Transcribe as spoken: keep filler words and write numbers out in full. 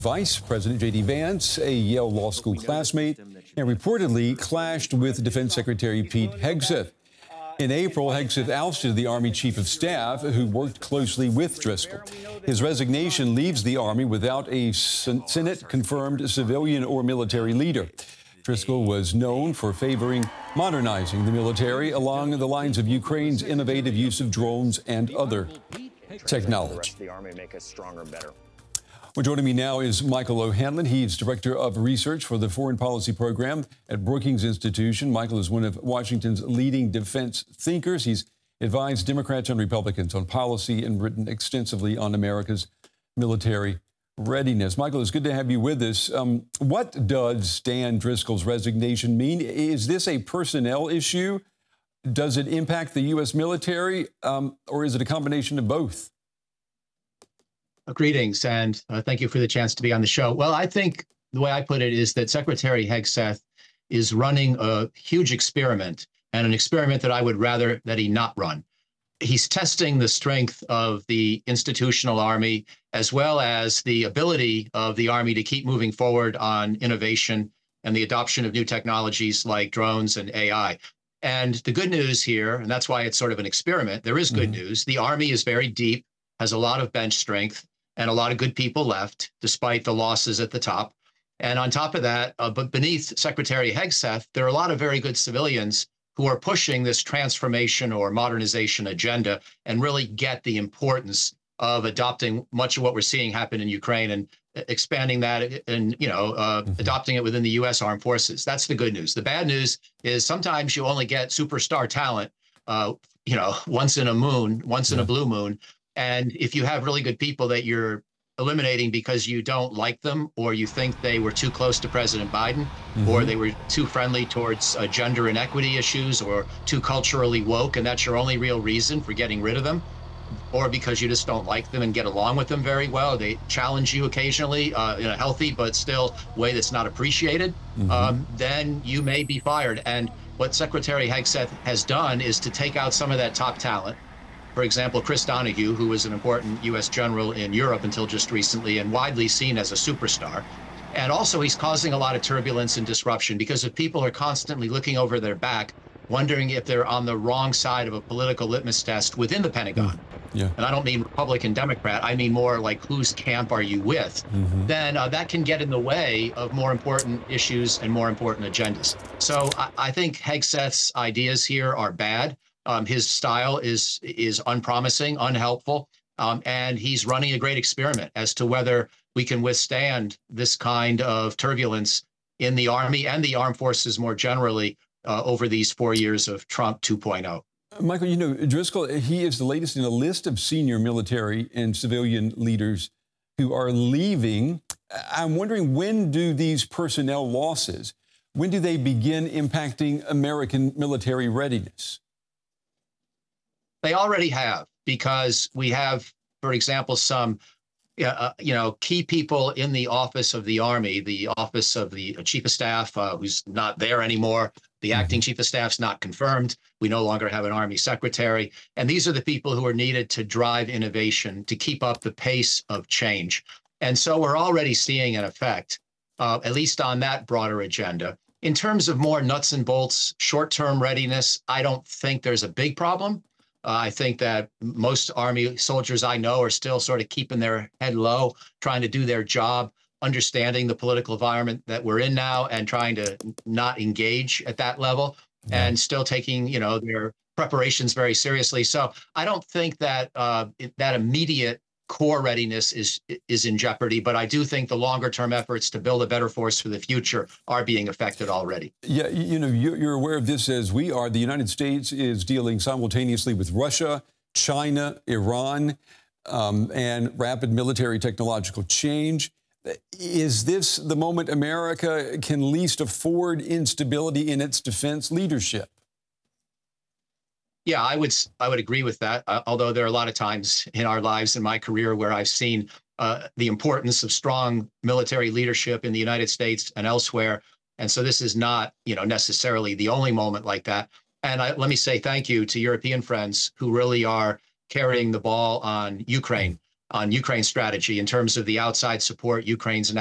Vice President J D Vance, a Yale Law School classmate, and reportedly clashed with Defense Secretary Pete Hegseth. In April, Hegseth ousted the Army Chief of Staff, who worked closely with Driscoll. His resignation leaves the Army without a Senate-confirmed civilian or military leader. Driscoll was known for favoring modernizing the military along the lines of Ukraine's innovative use of drones and other technology. Well, joining me now is Michael O'Hanlon. He's Director of Research for the Foreign Policy Program at Brookings Institution. Michael is one of Washington's leading defense thinkers. He's advised Democrats and Republicans on policy and written extensively on America's military readiness. Michael, it's good to have you with us. Um, what does Stan Driscoll's resignation mean? Is this a personnel issue? Does it impact the U S military, um, or is it a combination of both? Greetings, and uh, thank you for the chance to be on the show. Well, I think the way I put it is that Secretary Hegseth is running a huge experiment, and an experiment that I would rather that he not run. He's testing the strength of the institutional Army, as well as the ability of the Army to keep moving forward on innovation and the adoption of new technologies like drones and A I. And the good news here, and that's why it's sort of an experiment, there is good mm-hmm. news. The Army is very deep, has a lot of bench strength, and a lot of good people left, despite the losses at the top. And on top of that, uh, but beneath Secretary Hegseth, there are a lot of very good civilians who are pushing this transformation or modernization agenda and really get the importance of adopting much of what we're seeing happen in Ukraine and expanding that and, you know, uh, mm-hmm. adopting it within the U S Armed Forces. That's the good news. The bad news is sometimes you only get superstar talent, uh, you know, once in a moon, once yeah. in a blue moon. And if you have really good people that you're eliminating because you don't like them, or you think they were too close to President Biden, mm-hmm. or they were too friendly towards uh, gender inequity issues, or too culturally woke, and that's your only real reason for getting rid of them, or because you just don't like them and get along with them very well, they challenge you occasionally uh, in a healthy but still way that's not appreciated, mm-hmm. um, then you may be fired. And what Secretary Hegseth has done is to take out some of that top talent. For example, Chris Donahue, who was an important U S general in Europe until just recently and widely seen as a superstar. And also he's causing a lot of turbulence and disruption because if people are constantly looking over their back, wondering if they're on the wrong side of a political litmus test within the Pentagon. Yeah. And I don't mean Republican, Democrat, I mean more like whose camp are you with? Mm-hmm. Then uh, that can get in the way of more important issues and more important agendas. So I, I think Hegseth's ideas here are bad. Um, his style is is unpromising, unhelpful, um, and he's running a great experiment as to whether we can withstand this kind of turbulence in the Army and the armed forces more generally uh, over these four years of Trump two point oh. Michael, you know, Driscoll, he is the latest in a list of senior military and civilian leaders who are leaving. I'm wondering, when do these personnel losses, when do they begin impacting American military readiness? They already have, because we have, for example, some, uh, you know, key people in the office of the Army, the office of the Chief of Staff, uh, who's not there anymore. The acting Chief of Staff's not confirmed. We no longer have an Army Secretary. And these are the people who are needed to drive innovation, to keep up the pace of change. And so we're already seeing an effect, uh, at least on that broader agenda. In terms of more nuts and bolts, short-term readiness, I don't think there's a big problem. Uh, I think that most Army soldiers I know are still sort of keeping their head low, trying to do their job, understanding the political environment that we're in now and trying to not engage at that level, yeah. and still taking, you know, their preparations very seriously. So I don't think that uh, that immediate core readiness is is in jeopardy, but I do think the longer term efforts to build a better force for the future are being affected already. Yeah, you know, you're aware of this as we are. The United States is dealing simultaneously with Russia, China, Iran, um, and rapid military technological change. Is this the moment America can least afford instability in its defense leadership? Yeah, I would I would agree with that, uh, although there are a lot of times in our lives, in my career, where I've seen uh, the importance of strong military leadership in the United States and elsewhere. And so this is not, you know, necessarily the only moment like that. And I, let me say thank you to European friends who really are carrying the ball on Ukraine. on Ukraine's strategy in terms of the outside support Ukraine's